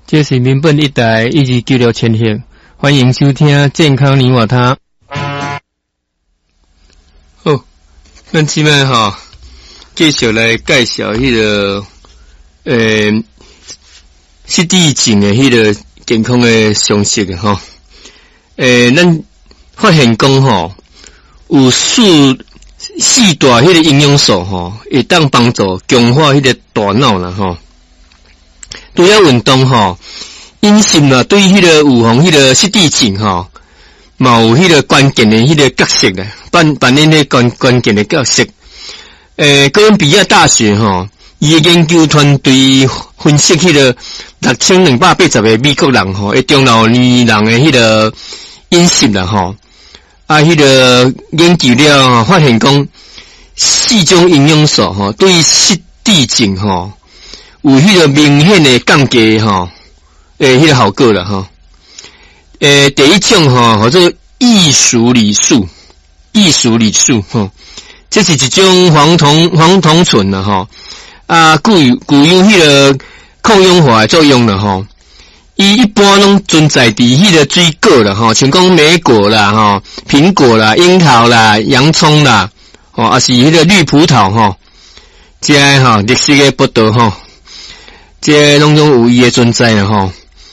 这是民本一台129千赫，欢迎收听健康泥瓦他。好，咱即摆哈继续来介绍迄个失智症的迄个健康的常识的哈。咱发现讲吼，有四大迄个营养素吼，会当帮助强化迄个大脑啦吼。除了运动吼，饮食啦，对迄个预防迄个失智症吼，嘛有迄个关键的迄个角色啦，扮演迄个关键的角色。哥伦比亚大学吼，伊的研究团队分析迄个6280个美国人吼，中老年人的迄个饮食啦吼，迄个研究了发现讲4种营养素吼，对失智症吼有迄个明显的降低吼，迄个效果啦吼。第一种吼叫做异属理素吼，这是一种黄酮醇啦吼，具有迄个抗氧化的作用啦吼。伊一般拢存在伫迄个水果啦吼，像讲莓果啦吼、苹果啦、樱桃啦、洋葱啦，也是迄个绿葡萄吼，这吼绿色的葡萄吼，这拢有伊的存在啦吼。